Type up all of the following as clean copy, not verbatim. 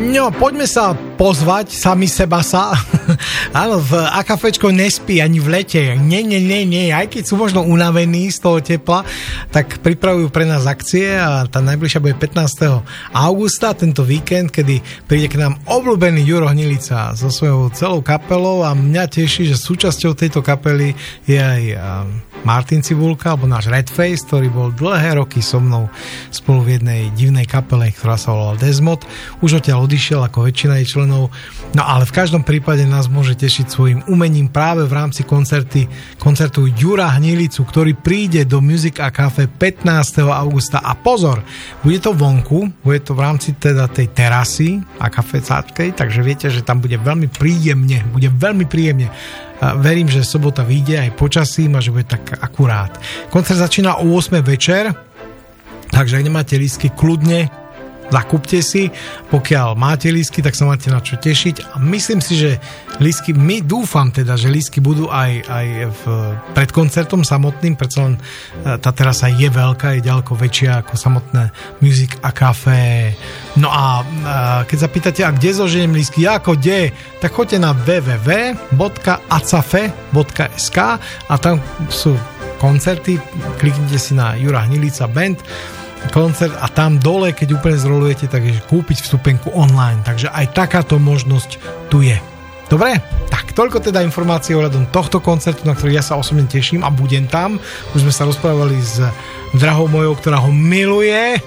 No, poďme sa pozvať sami seba sa. Áno, v akafečko nespí ani v lete. Nie. Aj keď sú možno unavení z toho tepla, tak pripravujú pre nás akcie a tá najbližšia bude 15. augusta, tento víkend, kedy príde k nám obľúbený Juro Hnilica so svojou celou kapelou a mňa teší, že súčasťou tejto kapely je aj Martin Cibulka, alebo náš Redface, ktorý bol dlhé roky so mnou spolu v jednej divnej kapele, ktorá sa volala Desmod. Už odtiaľ odišiel ako väčšina jej členov, no ale v každom prípade nás môže tešiť svojim umením práve v rámci koncertu Jura Hnilicu, ktorý príde do Music a Cafe 15. augusta a pozor, bude to vonku, bude to v rámci teda tej terasy a kafecáčkej, takže viete, že tam bude veľmi príjemne. Verím, že sobota vyjde aj počasím a že bude tak akurát. Koncert začína o 8 večer, takže ak nemáte lístky, kľudne zakúpte si. Pokiaľ máte lístky, tak sa máte na čo tešiť. A myslím si, že lístky, dúfam teda, že lístky budú aj pred koncertom samotným, predsa len tá terasa je veľká, je ďaleko väčšia ako samotné Music a Café. No a keď sa pýtate, a kde zoženiem lístky, tak choďte na www.acafe.sk a tam sú koncerty, kliknite si na Jura Hnilica Band koncert a tam dole, keď úplne zrolujete, tak je kúpiť vstupenku online. Takže aj takáto možnosť tu je. Dobre? Tak toľko teda informácií ohľadom tohto koncertu, na ktorý ja sa osobne teším a budem tam. Už sme sa rozprávali s drahou mojou, ktorá ho miluje.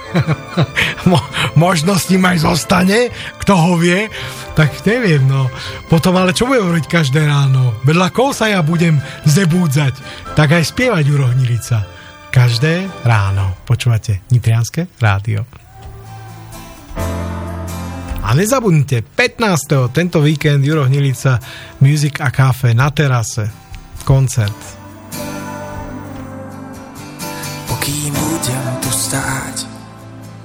Možno s ním aj zostane, kto ho vie. Tak neviem, no. Potom ale čo budem robiť každé ráno? Vedľa koho sa ja budem zebúdzať? Tak aj spievať Juro Hnilica. Každé ráno. Počúvate Nitrianske rádio. A nezabudnite, 15. tento víkend Juro Hnilica, Music a Cafe na terase. Koncert. Pokým budem tu stáť,